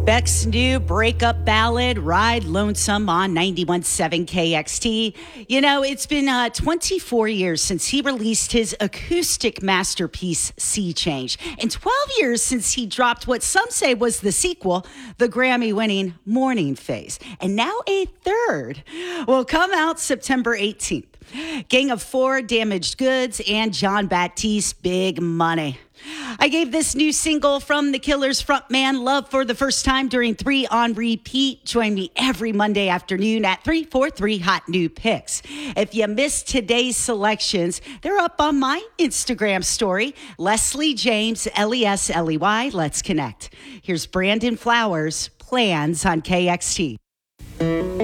Beck's new breakup ballad, Ride Lonesome, on 91.7 KXT. You know, it's been 24 years since he released his acoustic masterpiece, Sea Change, and 12 years since he dropped what some say was the sequel, the Grammy-winning Morning Phase. And now a third will come out September 18th. Gang of Four, Damaged Goods, and Jon Batiste, Big Money. I gave this new single from The Killers frontman love for the first time during 3 on Repeat. Join me every Monday afternoon at 343 Hot New Picks. If you missed today's selections, they're up on my Instagram story. Leslie James, Lesley. Let's connect. Here's Brandon Flowers, Plans on KXT.